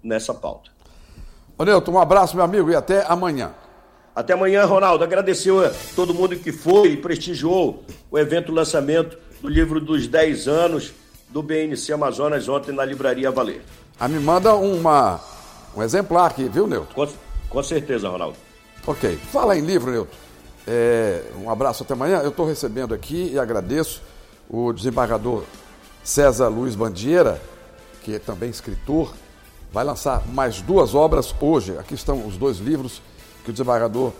nessa pauta. Ô Newton, um abraço, meu amigo, e até amanhã. Até amanhã, Ronaldo. Agradecer a todo mundo que foi e prestigiou o evento lançamento do livro dos 10 anos do BNC Amazonas ontem na Livraria Valer. Me manda um exemplar aqui, viu, Newton? Com certeza, Ronaldo. Ok. Fala em livro, Newton. Um abraço até amanhã. Eu estou recebendo aqui e agradeço o desembargador César Luiz Bandeira, que é também escritor, vai lançar mais 2 obras hoje. Aqui estão os 2 livros que o desembargador